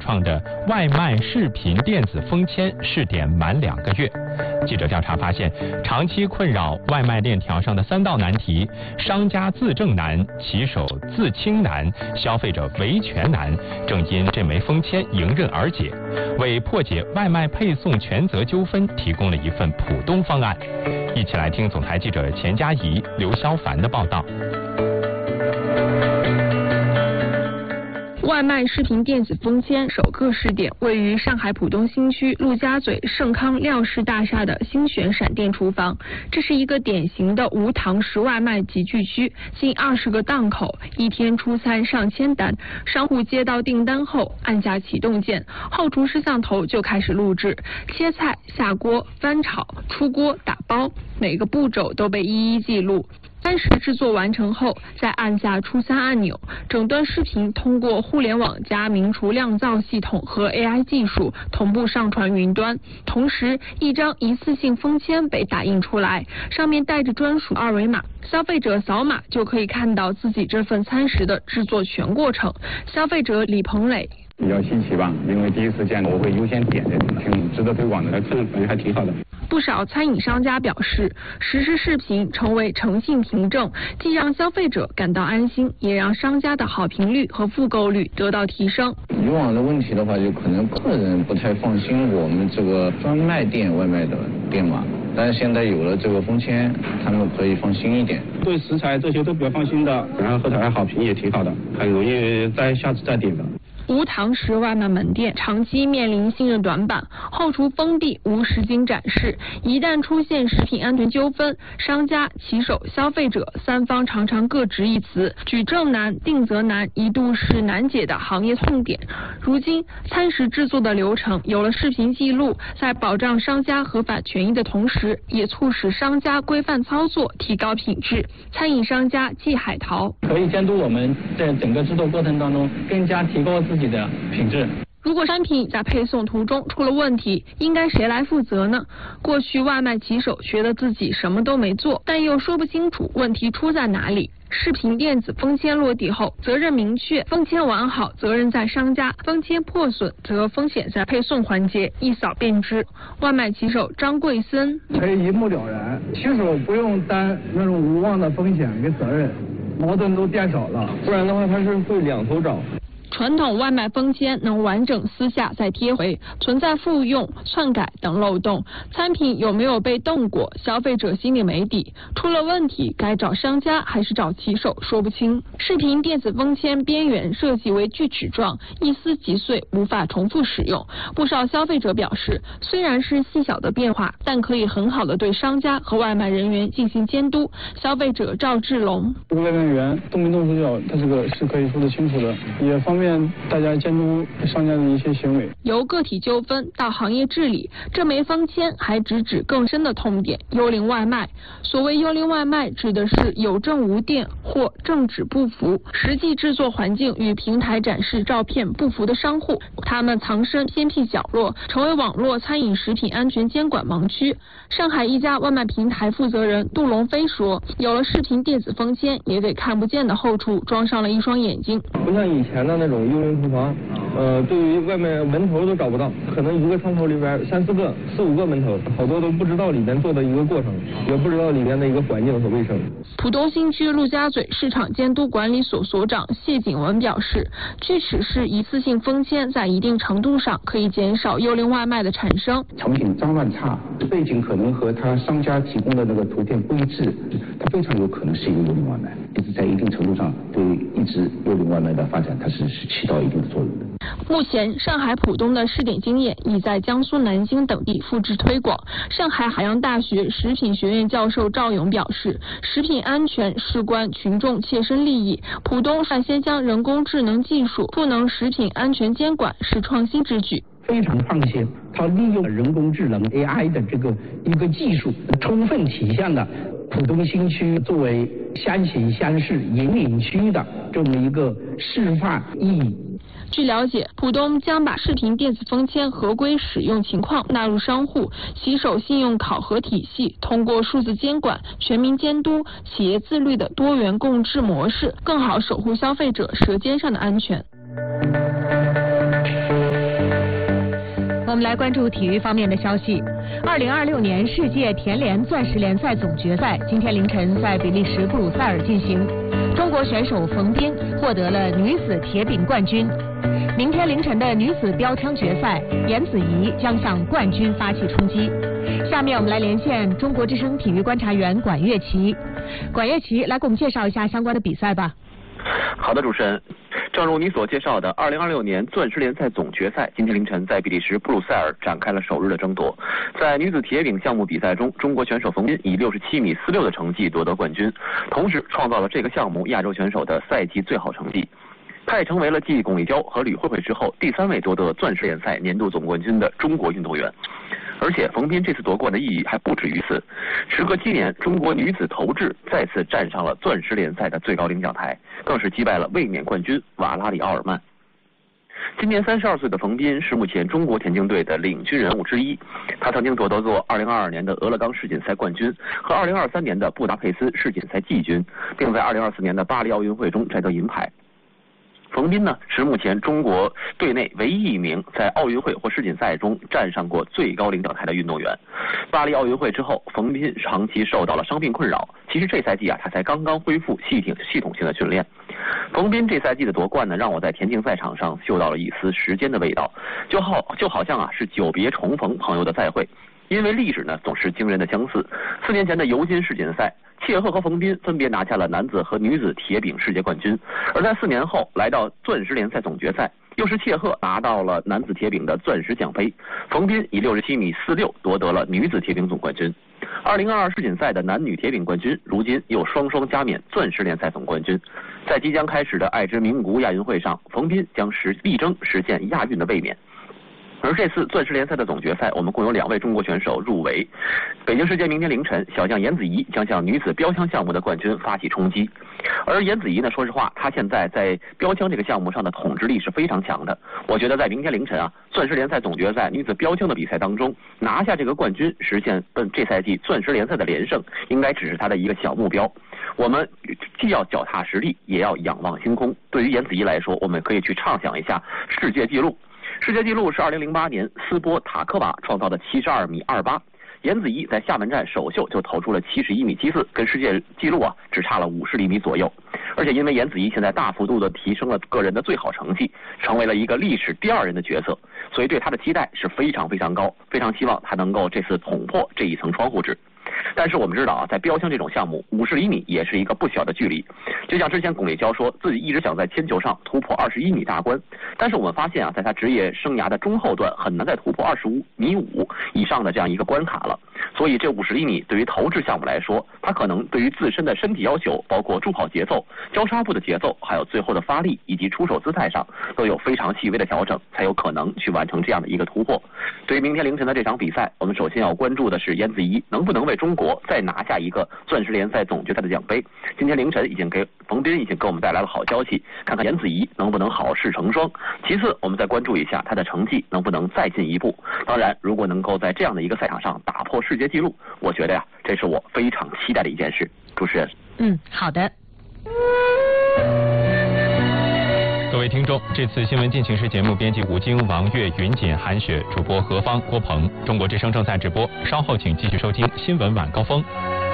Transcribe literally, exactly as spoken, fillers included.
创的外卖视频电子封签试点满两个月。记者调查发现，长期困扰外卖链条上的三道难题：商家自证难、骑手自清难、消费者维权难，正因这枚封签迎刃而解，为破解外卖配送权责纠纷提供了一份浦东方案。一起来听总台记者钱佳怡、刘潇凡的报道。 外卖视频电子封签首个试点位于上海浦东新区陆家嘴盛康廖氏大厦的星璇闪电厨房。这是一个典型的无堂食外卖集聚区，近二十个档口，一天出餐上千单。商户接到订单后，按下启动键，后厨摄像头就开始录制切菜、下锅、翻炒、出锅、打包，每个步骤都被一一记录。餐食制作完成后，再按下出餐按钮，整段视频通过互联网加名厨酿造系统和 A I 技术同步上传云端。同时，一张一次性封签被打印出来，上面带着专属二维码，消费者扫码就可以看到自己这份餐食的制作全过程。消费者李鹏磊。 比较新奇吧，因为第一次见，我会优先点的，挺值得推广的，这感觉还挺好的。 不少餐饮商家表示，实时视频成为诚信凭证，既让消费者感到安心，也让商家的好评率和复购率得到提升。 以往的问题的话，就可能客人不太放心我们这个专卖店外卖的店嘛，但是现在有了这个封签，他们可以放心一点。 对食材这些都比较放心的，然后后台好评也挺好的，很容易再下次再点的。 无堂食外卖门店长期面临信任短板，后厨封闭无实景展示，一旦出现食品安全纠纷，商家、骑手、消费者三方常常各执一词，举证难、定责难，一度是难解的行业痛点。如今，餐食制作的流程有了视频记录，在保障商家合法权益的同时，也促使商家规范操作，提高品质。餐饮商家季海淘可以监督我们在整个制作过程当中更加提高自己的品质。 如果商品在配送途中出了问题，应该谁来负责呢？过去外卖骑手觉得自己什么都没做，但又说不清楚问题出在哪里。视频电子封签落地后，责任明确，封签完好责任在商家，封签破损则风险在配送环节，一扫便知。外卖骑手张贵森可以一目了然，骑手不用担那种无望的风险跟责任，矛盾都变少了， 不然的话他是会两头找。 传统外卖封签能完整撕下再贴回，存在复用、篡改等漏洞。餐品有没有被动过，消费者心里没底。出了问题，该找商家还是找骑手，说不清。视频电子封签边缘设计为锯齿状，一撕即碎，无法重复使用。不少消费者表示，虽然是细小的变化，但可以很好的对商家和外卖人员进行监督。消费者赵志龙： 这个外卖员动没动手脚，他这个是可以说得清楚的，也方便大家监督商家的一些行为。 由个体纠纷到行业治理，这枚封签还直指更深的痛点——幽灵外卖。所谓幽灵外卖，指的是有证无店或证纸不符，实际制作环境与平台展示照片不符的商户，他们藏身偏僻角落，成为网络餐饮食品安全监管盲区。上海一家外卖平台负责人杜龙飞说，有了视频电子封签，也给看不见的后厨装上了一双眼睛。 不像以前的那种幽灵厨房，呃，对于外卖门头都找不到，可能一个窗口里边三四个、四五个门头，好多都不知道里面做的一个过程，也不知道里面的一个环境和卫生。 浦东新区陆家嘴市场监督管理所所长谢景文表示，锯齿式一次性封签在一定程度上可以减少幽灵外卖的产生。 成品脏乱差，背景可能和他商家提供的那个图片不一致，它非常有可能是一个幽灵外卖，一直在一定程度上对一直幽灵外卖的发展，它是是起到一定的作用的。 目前，上海浦东的试点经验已在江苏南京等地复制推广。上海海洋大学食品学院教授赵勇表示，食品安全事关群众切身利益。浦东率先将人工智能技术赋能食品安全监管是创新之举。 非常放心，它利用人工智能 A I 的这个一个技术，充分体现了浦东新区作为先行先试引领区的这么一个示范意义。 据了解，浦东将把视频电子封签合规使用情况纳入商户骑手信用考核体系，通过数字监管、全民监督、企业自律的多元共治模式，更好守护消费者舌尖上的安全。 们来关注体育方面的消息。二零二六年世界田联钻石联赛总决赛今天凌晨在比利时布鲁塞尔进行，中国选手冯彬获得了女子铁饼冠军。明天凌晨的女子标枪决赛，颜子怡将向冠军发起冲击。下面我们来连线中国之声体育观察员管乐琪。管乐琪，来给我们介绍一下相关的比赛吧。 好的，主持人，正如你所介绍的，二零二六年钻石联赛总决赛今天凌晨在比利时布鲁塞尔展开了首日的争夺。在女子铁饼项目比赛中，中国选手冯彬以六十七米四六的成绩夺得冠军，同时创造了这个项目亚洲选手的赛季最好成绩。他也成为了继巩立姣和吕慧慧之后第三位夺得钻石联赛年度总冠军的中国运动员。而且冯彬这次夺冠的意义还不止于此，时隔七年，中国女子投掷再次站上了钻石联赛的最高领奖台，更是击败了卫冕冠军瓦拉里奥尔曼。今年三十二岁的冯彬是目前中国田径队的领军人物之一，他曾经夺得过二零二二年的俄勒冈世锦赛冠军和二零二三年的布达佩斯世锦赛季军，并在二零二四年的巴黎奥运会中摘得银牌。冯彬呢是目前中国队内唯一一名在奥运会或世锦赛中站上过最高领奖台的运动员。巴黎奥运会之后，冯彬长期受到了伤病困扰，其实这赛季啊他才刚刚恢复系统系统性的训练。冯彬这赛季的夺冠呢，让我在田径赛场上嗅到了一丝时间的味道，就好就好像啊是久别重逢朋友的再会。因为历史呢总是惊人的相似。四年前的尤金世锦赛，切赫和冯彬分别拿下了男子和女子铁饼世界冠军，而在四年后来到钻石联赛总决赛，又是切赫拿到了男子铁饼的钻石奖杯，冯彬以六十七米四六夺得了女子铁饼总冠军。二零二二世锦赛的男女铁饼冠军，如今又双双加冕钻石联赛总冠军。在即将开始的爱知名古屋亚运会上，冯彬将实力争实现亚运的卫冕。而这次钻石联赛的总决赛，我们共有两位中国选手入围。北京时间明天凌晨，小将颜子怡将向女子标枪项目的冠军发起冲击。而颜子怡呢，说实话，她现在在标枪这个项目上的统治力是非常强的。我觉得在明天凌晨啊，钻石联赛总决赛女子标枪的比赛当中，拿下这个冠军，实现本这赛季钻石联赛的连胜，应该只是她的一个小目标。我们既要脚踏实地，也要仰望星空。对于颜子怡来说，我们可以去畅想一下世界纪录。世界纪录是二零零八年斯波塔科娃创造的七十二米二八，颜子怡在厦门站首秀就投出了七十一米七四，跟世界纪录啊只差了五十厘米左右。而且因为颜子怡现在大幅度的提升了个人的最好成绩，成为了一个历史第二人的角色，所以对他的期待是非常非常高，非常希望他能够这次捅破这一层窗户纸。但是我们知道啊，在标枪这种项目，五十厘米也是一个不小的距离。就像之前巩立姣说自己一直想在铅球上突破二十一米大关，但是我们发现啊，在他职业生涯的中后段很难再突破二十五米五以上的这样一个关卡了。所以这五十厘米对于投掷项目来说，他可能对于自身的身体要求，包括助跑节奏、交叉步的节奏，还有最后的发力以及出手姿态上，都有非常细微的调整，才有可能去完成这样的一个突破。对于明天凌晨的这场比赛，我们首先要关注的是颜子怡能不能为中国再拿下一个钻石联赛总决赛的奖杯。今天凌晨已经给冯彬已经给我们带来了好消息，看看颜子怡能不能好事成双。其次，我们再关注一下他的成绩能不能再进一步。当然，如果能够在这样的一个赛场上打破世界纪录，我觉得呀，这是我非常期待的一件事。主持人， 嗯，好的。 各位听众，这次新闻进行时节目编辑吴京、王悦、云锦、韩雪，主播何芳、郭鹏，中国之声正在直播，稍后请继续收听新闻晚高峰。